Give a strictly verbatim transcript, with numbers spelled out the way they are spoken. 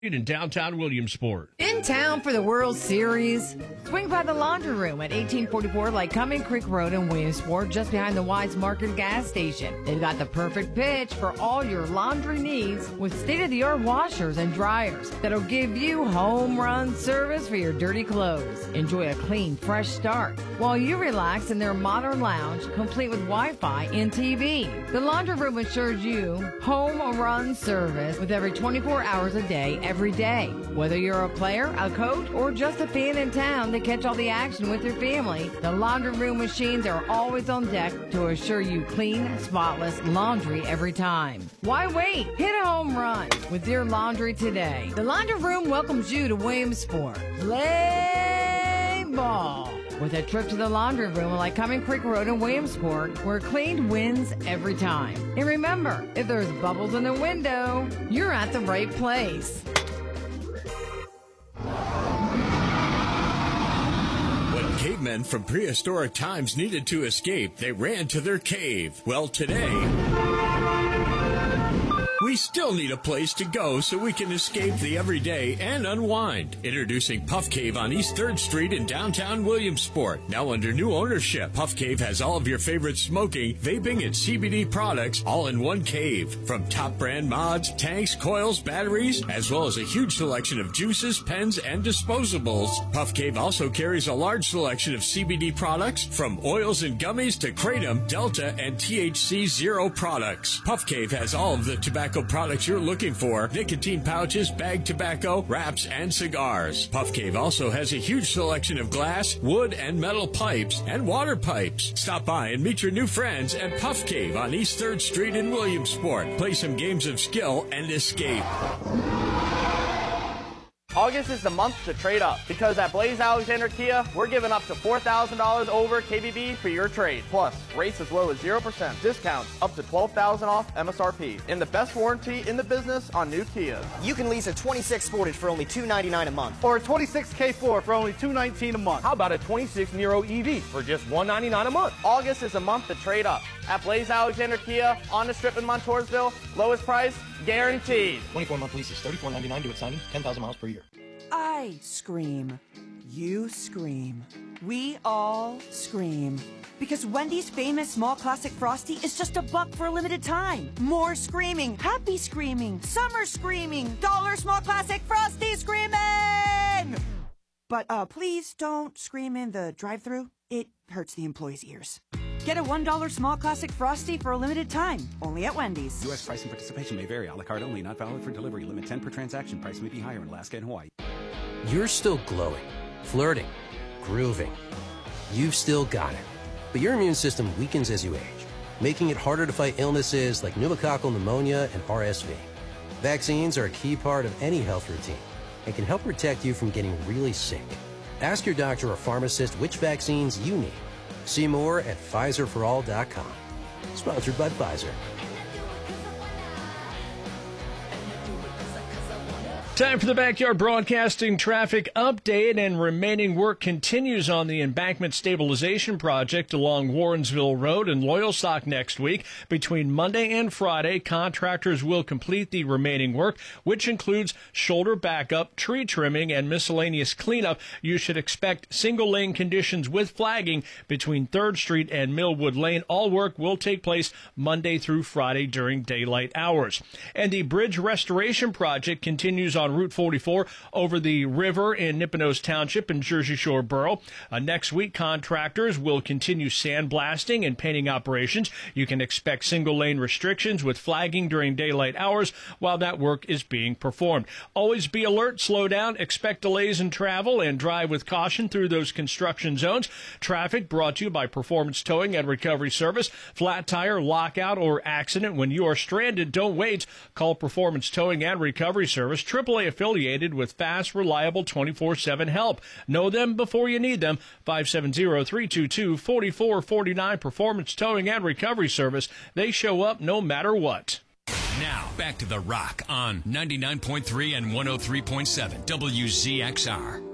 in downtown Williamsport. In town for the World Series? Swing by the Laundry Room at eighteen forty-four Lycoming Creek Road in Williamsport, just behind the Wise Market gas station. They've got the perfect pitch for all your laundry needs with state-of-the-art washers and dryers that'll give you home run service for your dirty clothes. Enjoy a clean, fresh start while you relax in their modern lounge, complete with Wi-Fi and T V. The Laundry Room assures you home run service with every twenty-four hours a day, every day. Whether you're a player, a coach, or just a fan in town to catch all the action with your family, the Laundry Room machines are always on deck to assure you clean, spotless laundry every time. Why wait? Hit a home run with your laundry today. The Laundry Room welcomes you to Williamsport. Play ball with a trip to the Laundry Room like Lycoming Creek Road in Williamsport, where clean wins every time. And remember, if there's bubbles in the window, you're at the right place. When cavemen from prehistoric times needed to escape, they ran to their cave. Well, today, we still need a place to go so we can escape the everyday and unwind. Introducing Puff Cave on East third Street in downtown Williamsport. Now under new ownership, Puff Cave has all of your favorite smoking, vaping, and C B D products all in one cave. From top brand mods, tanks, coils, batteries, as well as a huge selection of juices, pens, and disposables. Puff Cave also carries a large selection of C B D products, from oils and gummies to Kratom, Delta, and T H C Zero products. Puff Cave has all of the tobacco products you're looking for: nicotine pouches, bagged tobacco, wraps, and cigars. Puff Cave also has a huge selection of glass, wood, and metal pipes and water pipes. Stop by and meet your new friends at Puff Cave on East third Street in Williamsport. Play some games of skill and escape. August is the month to trade up, because at Blaze Alexander Kia, we're giving up to four thousand dollars over K B B for your trade. Plus, rates as low as zero percent, discounts up to twelve thousand dollars off M S R P, and the best warranty in the business on new Kias. You can lease a twenty-six Sportage for only two ninety-nine a month. Or a twenty-six K four for only two nineteen a month. How about a twenty-six Nero E V for just one ninety-nine a month? August is a month to trade up. At Blaze Alexander Kia, on the strip in Montoursville, lowest price, guaranteed. twenty-four month leases, thirty-four ninety-nine due at signing, ten thousand miles per year. I scream. You scream. We all scream. Because Wendy's famous small classic Frosty is just a buck for a limited time. More screaming, happy screaming, summer screaming, dollar small classic Frosty screaming! But uh, please don't scream in the drive-thru. It hurts the employees' ears. Get a one dollar small classic Frosty for a limited time, only at Wendy's. U S price and participation may vary. A la carte only, not valid for delivery. Limit ten per transaction. Price may be higher in Alaska and Hawaii. You're still glowing, flirting, grooving. You've still got it. But your immune system weakens as you age, making it harder to fight illnesses like pneumococcal pneumonia and R S V. Vaccines are a key part of any health routine and can help protect you from getting really sick. Ask your doctor or pharmacist which vaccines you need. See more at Pfizer for all dot com. Sponsored by Pfizer. Time for the Backyard Broadcasting traffic update, and remaining work continues on the embankment stabilization project along Warrensville Road and Loyalstock next week. Between Monday and Friday, contractors will complete the remaining work, which includes shoulder backup, tree trimming, and miscellaneous cleanup. You should expect single-lane conditions with flagging between third Street and Millwood Lane. All work will take place Monday through Friday during daylight hours. And the bridge restoration project continues on Route forty-four over the river in Nippenose Township and Jersey Shore Borough. Uh, next week, contractors will continue sandblasting and painting operations. You can expect single-lane restrictions with flagging during daylight hours while that work is being performed. Always be alert, slow down, expect delays in travel, and drive with caution through those construction zones. Traffic brought to you by Performance Towing and Recovery Service. Flat tire, lockout, or accident. When you are stranded, don't wait. Call Performance Towing and Recovery Service, triple A affiliated with fast, reliable twenty-four seven help. Know them before you need them. five seven zero, three two two, four four four nine, Performance Towing and Recovery Service. They show up no matter what. Now, back to The Rock on ninety-nine point three and one oh three point seven W Z X R.